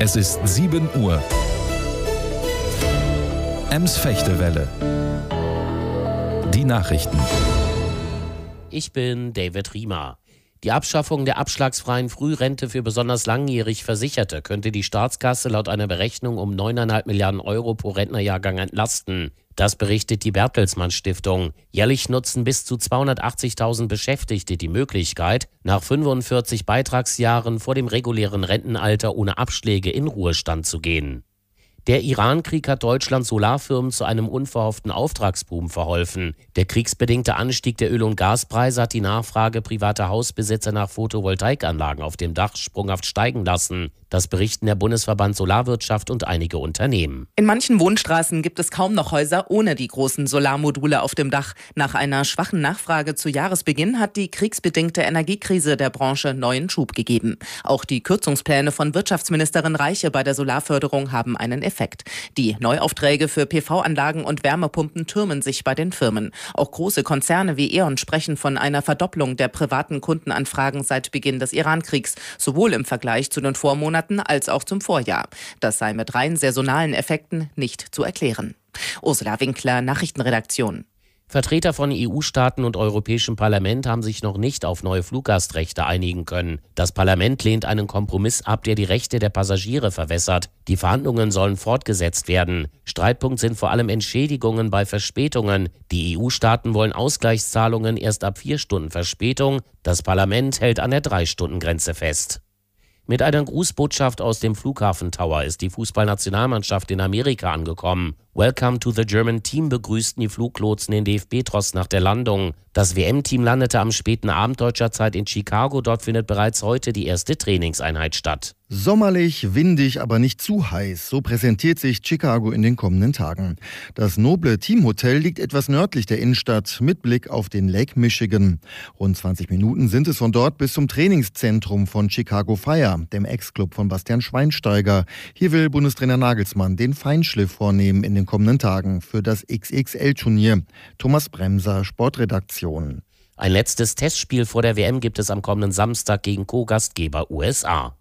Es ist 7 Uhr. Ems-Fechtewelle. Die Nachrichten. Ich bin David Riemer. Die Abschaffung der abschlagsfreien Frührente für besonders langjährig Versicherte könnte die Staatskasse laut einer Berechnung um 9,5 Milliarden Euro pro Rentnerjahrgang entlasten. Das berichtet die Bertelsmann Stiftung. Jährlich nutzen bis zu 280.000 Beschäftigte die Möglichkeit, nach 45 Beitragsjahren vor dem regulären Rentenalter ohne Abschläge in Ruhestand zu gehen. Der Iran-Krieg hat Deutschlands Solarfirmen zu einem unverhofften Auftragsboom verholfen. Der kriegsbedingte Anstieg der Öl- und Gaspreise hat die Nachfrage privater Hausbesitzer nach Photovoltaikanlagen auf dem Dach sprunghaft steigen lassen. Das berichten der Bundesverband Solarwirtschaft und einige Unternehmen. In manchen Wohnstraßen gibt es kaum noch Häuser ohne die großen Solarmodule auf dem Dach. Nach einer schwachen Nachfrage zu Jahresbeginn hat die kriegsbedingte Energiekrise der Branche neuen Schub gegeben. Auch die Kürzungspläne von Wirtschaftsministerin Reiche bei der Solarförderung haben einen Effekt. Die Neuaufträge für PV-Anlagen und Wärmepumpen türmen sich bei den Firmen. Auch große Konzerne wie E.ON sprechen von einer Verdopplung der privaten Kundenanfragen seit Beginn des Iran-Kriegs, sowohl im Vergleich zu den Vormonaten als auch zum Vorjahr. Das sei mit rein saisonalen Effekten nicht zu erklären. Ursula Winkler, Nachrichtenredaktion. Vertreter von EU-Staaten und Europäischem Parlament haben sich noch nicht auf neue Fluggastrechte einigen können. Das Parlament lehnt einen Kompromiss ab, der die Rechte der Passagiere verwässert. Die Verhandlungen sollen fortgesetzt werden. Streitpunkt sind vor allem Entschädigungen bei Verspätungen. Die EU-Staaten wollen Ausgleichszahlungen erst ab 4 Stunden Verspätung. Das Parlament hält an der 3-Stunden-Grenze fest. Mit einer Grußbotschaft aus dem Flughafen Tower ist die Fußballnationalmannschaft in Amerika angekommen. Welcome to the German Team begrüßten die Fluglotsen den DFB-Tross nach der Landung. Das WM-Team landete am späten Abend deutscher Zeit in Chicago. Dort findet bereits heute die erste Trainingseinheit statt. Sommerlich, windig, aber nicht zu heiß. So präsentiert sich Chicago in den kommenden Tagen. Das noble Teamhotel liegt etwas nördlich der Innenstadt mit Blick auf den Lake Michigan. Rund 20 Minuten sind es von dort bis zum Trainingszentrum von Chicago Fire, dem Ex-Club von Bastian Schweinsteiger. Hier will Bundestrainer Nagelsmann den Feinschliff vornehmen in den kommenden Tagen für das XXL-Turnier. Thomas Bremser, Sportredaktion. Ein letztes Testspiel vor der WM gibt es am kommenden Samstag gegen Co-Gastgeber USA.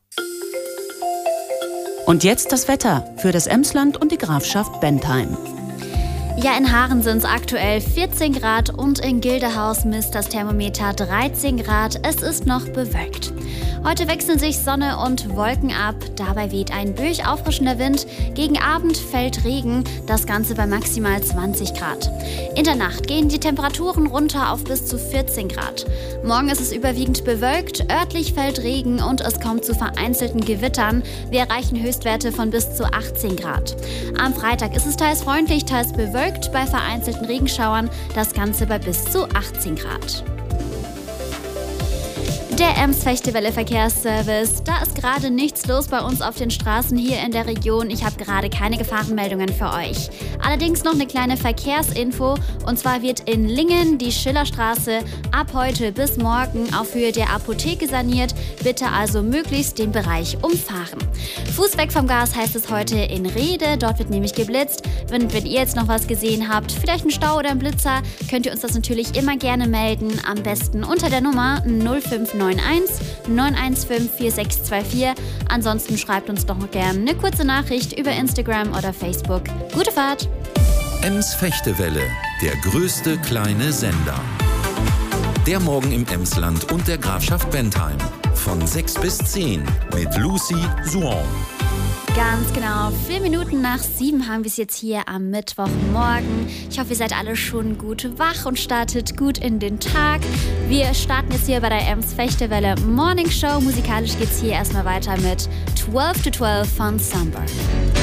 Und jetzt das Wetter für das Emsland und die Grafschaft Bentheim. Ja, in Haaren sind es aktuell 14 Grad und in Gildehaus misst das Thermometer 13 Grad. Es ist noch bewölkt. Heute wechseln sich Sonne und Wolken ab. Dabei weht ein böig auffrischender Wind. Gegen Abend fällt Regen. Das Ganze bei maximal 20 Grad. In der Nacht gehen die Temperaturen runter auf bis zu 14 Grad. Morgen ist es überwiegend bewölkt. Örtlich fällt Regen und es kommt zu vereinzelten Gewittern. Wir erreichen Höchstwerte von bis zu 18 Grad. Am Freitag ist es teils freundlich, teils bewölkt. Bei vereinzelten Regenschauern das Ganze bei bis zu 18 Grad. Der Ems-Fechtewelle Verkehrsservice. Da ist gerade nichts los bei uns auf den Straßen hier in der Region. Ich habe gerade keine Gefahrenmeldungen für euch. Allerdings noch eine kleine Verkehrsinfo. Und zwar wird in Lingen die Schillerstraße ab heute bis morgen auf Höhe der Apotheke saniert. Bitte also möglichst den Bereich umfahren. Fuß weg vom Gas heißt es heute in Rhede. Dort wird nämlich geblitzt. Wenn ihr jetzt noch was gesehen habt, vielleicht einen Stau oder einen Blitzer, könnt ihr uns das natürlich immer gerne melden. Am besten unter der Nummer 0591 915 4624. Ansonsten schreibt uns doch noch gerne eine kurze Nachricht über Instagram oder Facebook. Gute Fahrt! Ems-Fechtewelle, der größte kleine Sender. Der Morgen im Emsland und der Grafschaft Bentheim. Von 6 bis 10 mit Lucy Suon. Ganz genau, 4 Minuten nach 7 haben wir es jetzt hier am Mittwochmorgen. Ich hoffe, ihr seid alle schon gut wach und startet gut in den Tag. Wir starten jetzt hier bei der Ems-Fechtewelle Morning Show. Musikalisch geht's hier erstmal weiter mit 12 to 12 von Sunburn.